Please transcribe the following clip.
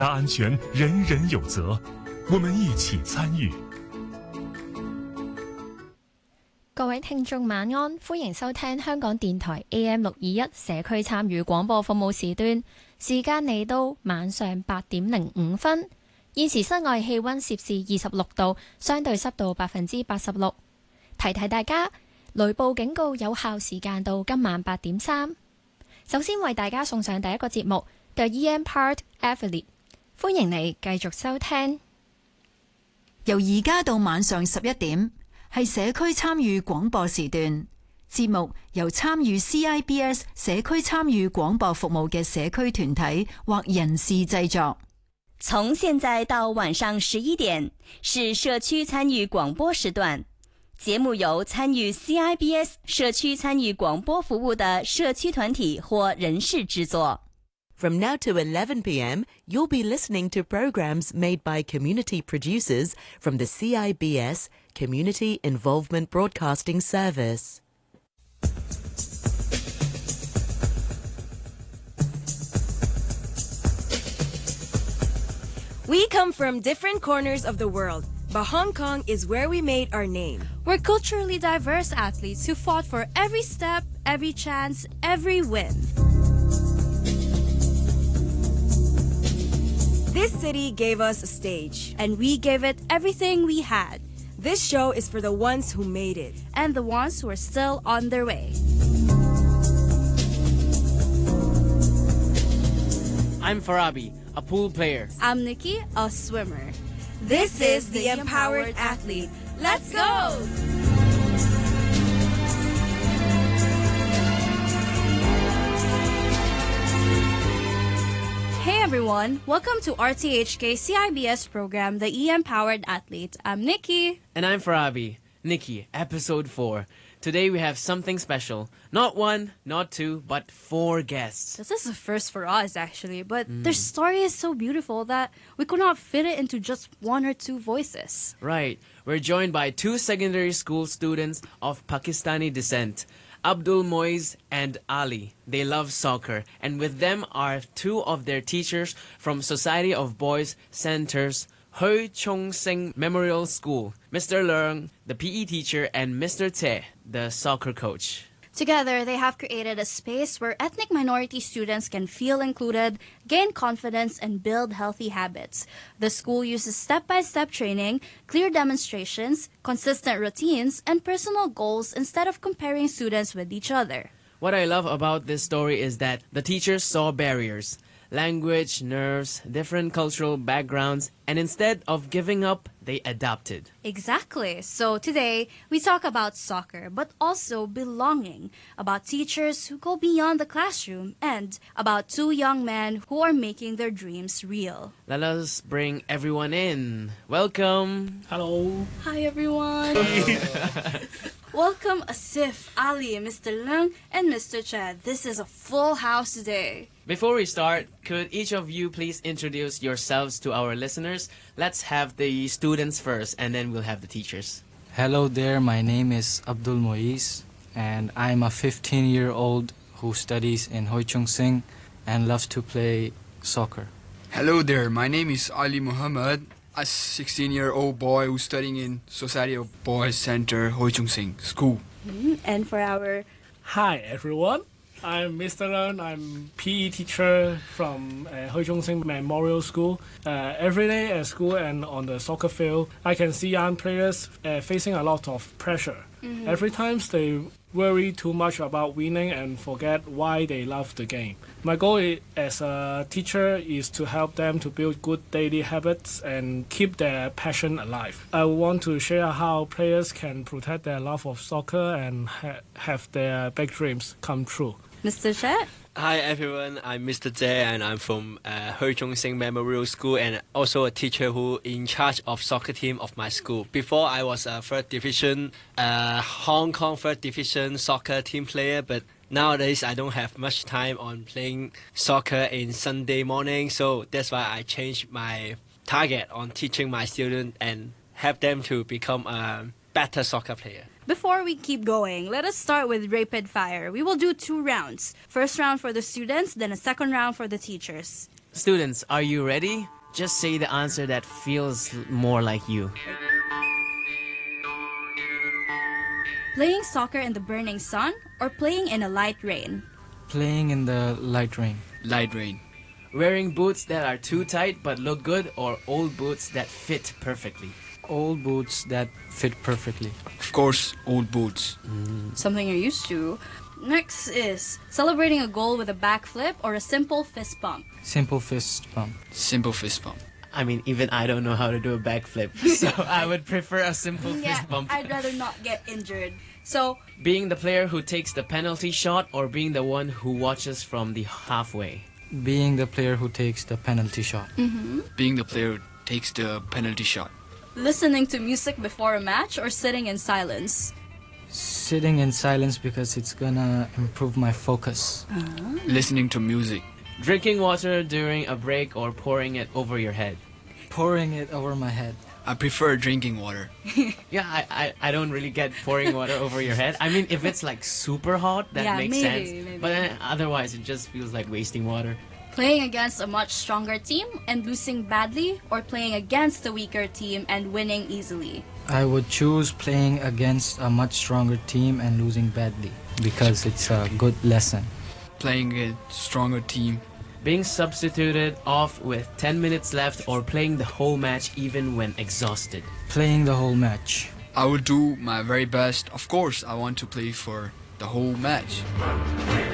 安全人人有责，我們一起參與。 各位聽眾晚安，歡迎收聽香港電台 AM621 社區參與廣播服務時段，時間嚟到晚上8點05分。現時室外氣溫攝氏26度，相對濕度86%。提提大家，雷暴警告有效時間到今晚8點3。首先為大家送上第一個節目 The EM-Powered Athlete， 歡迎你繼續收聽。 由而家到晚上11點，係社區參與廣播時段。節目由參與 CIBS 社區參與廣播服務嘅社區團體或人士製作。 從現在到晚上11點，是社區參與廣播時段。節目由參與 CIBS 社區參與廣播服務的社區團體或人士製作。 From now to 11 p.m., you'll be listening to programs made by community producers from the CIBS Community Involvement Broadcasting Service. We come from different corners of the world, but Hong Kong is where we made our name. We're culturally diverse athletes who fought for every step, every chance, every win. This city gave us a stage, and we gave it everything we had. This show is for the ones who made it, and the ones who are still on their way. I'm Farabi, a pool player. I'm Nikki, a swimmer. This is the Empowered Athlete. Let's go! Hey everyone, welcome to RTHK CIBS program, The EM-Powered Athlete. I'm Nikki. And I'm Farabi. Nikki, episode 4. Today we have something special. Not 1, not 2, but 4 guests. This is a first for us actually, but their story is so beautiful that we could not fit it into just 1 or 2 voices. Right. We're joined by 2 secondary school students of Pakistani descent, Abdul Moiz and Ali. They love soccer, and with them are 2 of their teachers from Society of Boys Centers, Hoi Chung Sing Memorial School, Mr. Leung, the PE teacher, and Mr. Te, the soccer coach. Together, they have created a space where ethnic minority students can feel included, gain confidence, and build healthy habits. The school uses step-by-step training, clear demonstrations, consistent routines, and personal goals instead of comparing students with each other. What I love about this story is that the teachers saw barriers, language, nerves, different cultural backgrounds, and instead of giving up, they adapted. Exactly. So today, we talk about soccer, but also belonging, about teachers who go beyond the classroom, and about 2 young men who are making their dreams real. Let us bring everyone in. Welcome. Hello. Hi, everyone. Welcome Asif, Ali, Mr. Leung, and Mr. Chad. This is a full house today. Before we start, could each of you please introduce yourselves to our listeners? Let's have the students first, and then we'll have the teachers. Hello there, my name is Abdul Moiz, and I'm a 15-year-old who studies in Hoi Chung Sing and loves to play soccer. Hello there, my name is Ali Muhammad, a 16-year-old boy who's studying in Society of Boys Center, Hoi Chung Sing School. And for our... Hi everyone, I'm Mr. Leung. I'm PE teacher from Hoi Chung Sing Memorial School. Every day at school and on the soccer field, I can see young players facing a lot of pressure. Every time they worry too much about winning and forget why they love the game. My goal as a teacher is to help them to build good daily habits and keep their passion alive. I want to share how players can protect their love of soccer and have their big dreams come true. Mr. Chet? Hi everyone, I'm Mr. Jay and I'm from Hoi Chung Sing Memorial School and also a teacher who in charge of soccer team of my school. Before I was a third division, Hong Kong third division soccer team player, but nowadays I don't have much time on playing soccer in Sunday morning, so that's why I changed my target on teaching my students and help them to become a better soccer player. Before we keep going, let us start with rapid fire. We will do 2 rounds. First round for the students, then a second round for the teachers. Students, are you ready? Just say the answer that feels more like you. Playing soccer in the burning sun or playing in a light rain? Playing in the light rain. Light rain. Wearing boots that are too tight but look good, or old boots that fit perfectly? Old boots that fit perfectly. Of course, old boots. Something you're used to. Next is celebrating a goal with a backflip or a simple fist bump? Simple fist bump. Simple fist bump. I mean, even I don't know how to do a backflip, so I would prefer a simple fist bump. I'd rather not get injured. So, Being the player who takes the penalty shot or being the one who watches from the halfway? Being the player who takes the penalty shot. Being the player who takes the penalty shot. listening to music before a match or sitting in silence? Sitting in silence because it's gonna improve my focus. Listening to music. Drinking water during a break or pouring it over your head? Pouring it over my head. I prefer drinking water. Yeah, I don't really get pouring water over your head. I mean, if it's like super hot, that Yeah, makes maybe, sense. maybe. But then otherwise, it just feels like wasting water. Playing against a much stronger team and losing badly, or playing against a weaker team and winning easily? I would choose playing against a much stronger team and losing badly because it's a good lesson. Playing a stronger team. Being substituted off with 10 minutes left or playing the whole match even when exhausted? Playing the whole match. I will do my very best. Of course, I want to play for the whole match.